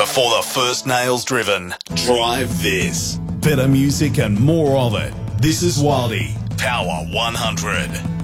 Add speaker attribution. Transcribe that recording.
Speaker 1: before the first nail's driven. Drive this. Better music and more of it. This is Wildy. Power 100.